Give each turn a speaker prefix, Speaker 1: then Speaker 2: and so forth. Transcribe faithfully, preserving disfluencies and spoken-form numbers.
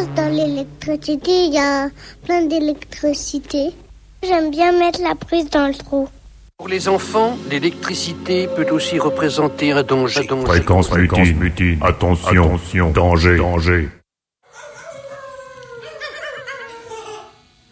Speaker 1: chose dans l'électricité, il y a plein d'électricité. J'aime bien mettre la prise dans le trou.
Speaker 2: Pour les enfants, l'électricité peut aussi représenter un danger.
Speaker 3: Fréquence mutine. Attention, attention, danger, danger.